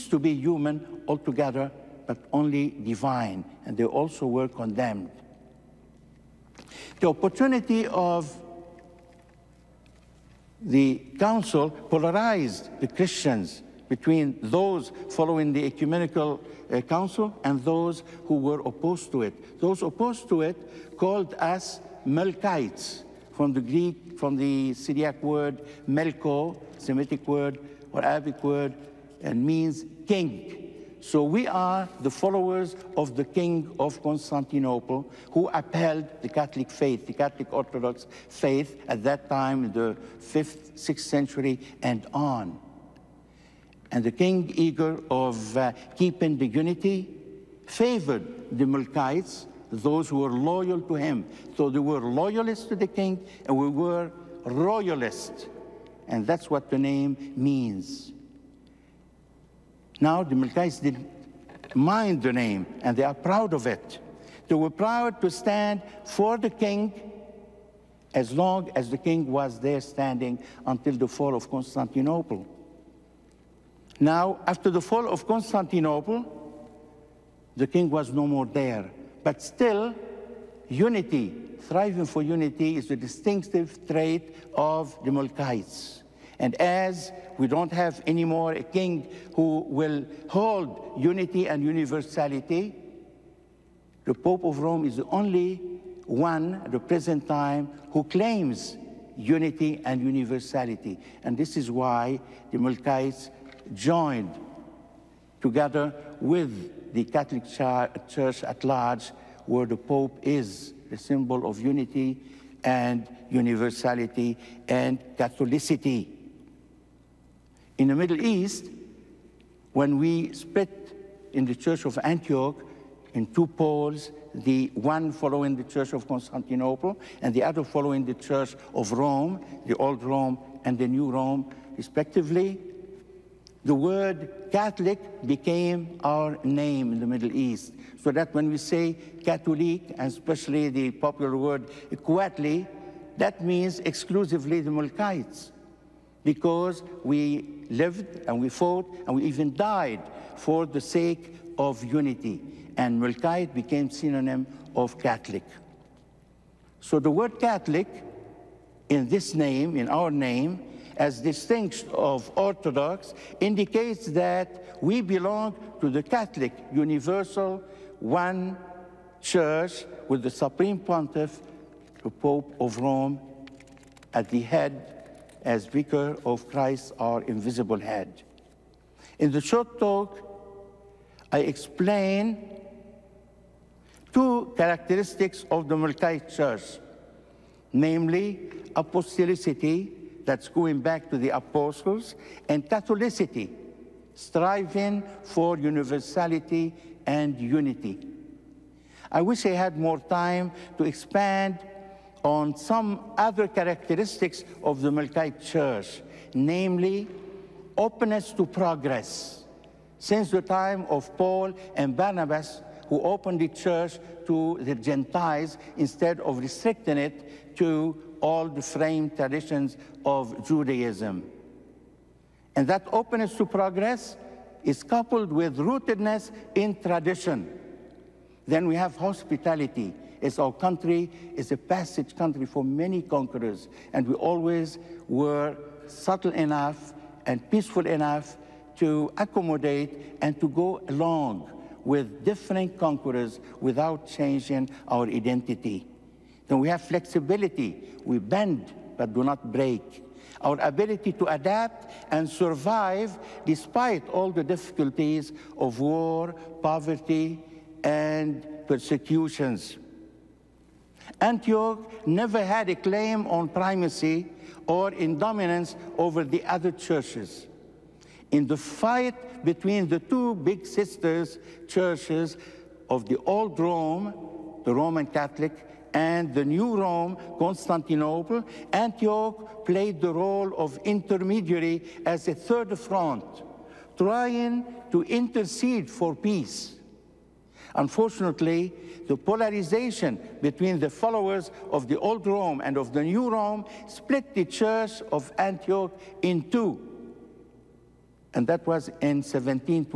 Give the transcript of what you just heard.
ceased to be human altogether, but only divine, and they also were condemned. The opportunity of the council polarized the Christians between those following the ecumenical council and those who were opposed to it. Those opposed to it called us Melkites, from the Greek, from the Syriac word Melko, Semitic word or Arabic word, and means king. So we are the followers of the king of Constantinople, who upheld the Catholic faith, the Catholic Orthodox faith at that time, in the 5th, 6th century and on. And the king, eager of keeping the unity, favored the Melkites, those who were loyal to him. So they were loyalists to the king, and we were royalists. And that's what the name means. Now, the Melkites didn't mind the name, and they are proud of it. They were proud to stand for the king as long as the king was there standing until the fall of Constantinople. Now, after the fall of Constantinople, the king was no more there. But still, unity, thriving for unity, is the distinctive trait of the Melkites. And as we don't have anymore a king who will hold unity and universality, the Pope of Rome is the only one at the present time who claims unity and universality. And this is why the Melkites joined together with the Catholic Church at large, where the Pope is the symbol of unity and universality and Catholicity. In the Middle East, when we split in the Church of Antioch in two poles, the one following the Church of Constantinople and the other following the Church of Rome, the Old Rome and the New Rome, respectively, the word Catholic became our name in the Middle East. So that when we say Catholic, and especially the popular word Quatli, that means exclusively the Melkites, because we lived and we fought and we even died for the sake of unity. And Melkite became synonym of Catholic. So the word Catholic in this name, in our name, as distinct of Orthodox, indicates that we belong to the Catholic, universal, one church with the Supreme Pontiff, the Pope of Rome, at the head as Vicar of Christ, our invisible head. In the short talk, I explain two characteristics of the Melkite Church, namely apostolicity, that's going back to the apostles, and Catholicity, striving for universality and unity. I wish I had more time to expand on some other characteristics of the Melkite Church, namely openness to progress. Since the time of Paul and Barnabas, who opened the church to the Gentiles instead of restricting it to all the framed traditions of Judaism. And that openness to progress is coupled with rootedness in tradition. Then we have hospitality, as our country is a passage country for many conquerors, and we always were subtle enough and peaceful enough to accommodate and to go along with different conquerors without changing our identity. Then we have flexibility. We bend but do not break. Our ability to adapt and survive despite all the difficulties of war, poverty, and persecutions. Antioch never had a claim on primacy or in dominance over the other churches. In the fight between the two big sisters churches of the Old Rome, the Roman Catholic, and the New Rome, Constantinople, Antioch played the role of intermediary as a third front, trying to intercede for peace. Unfortunately, the polarization between the followers of the Old Rome and of the New Rome split the Church of Antioch in two. And that was in 1720.